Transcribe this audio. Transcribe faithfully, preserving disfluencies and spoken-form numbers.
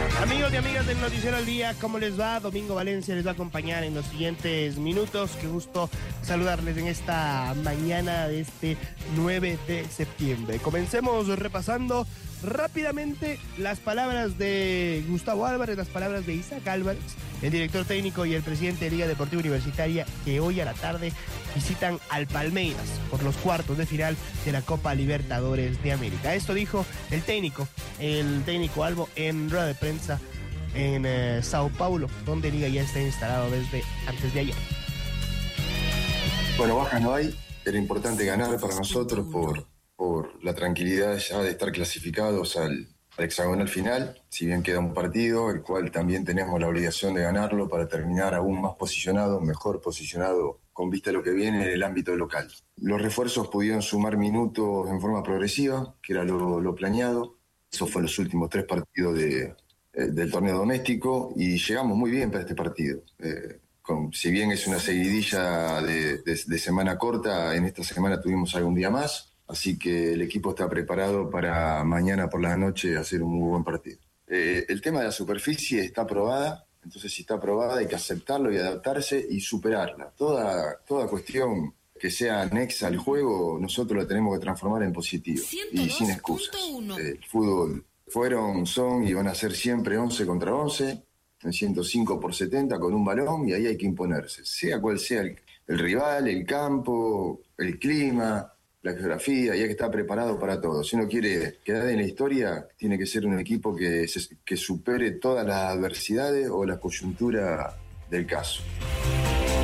Amigos y amigas del Noticiero al Día, ¿cómo les va? Domingo Valencia les va a acompañar en los siguientes minutos. Qué gusto saludarles en esta mañana de este nueve de septiembre. Comencemos repasando rápidamente las palabras de Gustavo Álvarez, las palabras de Isaac Álvarez, el director técnico y el presidente de Liga Deportiva Universitaria, que hoy a la tarde visitan al Palmeiras por los cuartos de final de la Copa Libertadores de América. Esto dijo el técnico, el técnico Albo, en rueda de prensa en eh, Sao Paulo, donde Liga ya está instalado desde antes de ayer. Bueno, bajas no hay, era importante ganar para nosotros por, por la tranquilidad ya de estar clasificados al, al hexagonal final, si bien queda un partido, el cual también tenemos la obligación de ganarlo para terminar aún más posicionado, mejor posicionado con vista a lo que viene en el ámbito local. Los refuerzos pudieron sumar minutos en forma progresiva, que era lo, lo planeado. Eso fue en los últimos tres partidos de, eh, del torneo doméstico y llegamos muy bien para este partido. Eh, con, si bien es una seguidilla de, de, de semana corta, en esta semana tuvimos algún día más, así que el equipo está preparado para mañana por la noche hacer un muy buen partido. Eh, el tema de la superficie está aprobada. Entonces, si está aprobada, hay que aceptarlo y adaptarse y superarla. Toda, toda cuestión que sea anexa al juego, nosotros la tenemos que transformar en positivo y sin excusas. El fútbol fueron, son y van a ser siempre once contra once, en ciento cinco por setenta con un balón, y ahí hay que imponerse. Sea cual sea el, el rival, el campo, el clima, la geografía, y hay que estar preparado para todo. Si uno quiere quedar en la historia, tiene que ser un equipo que, se, que supere todas las adversidades o la coyuntura del caso.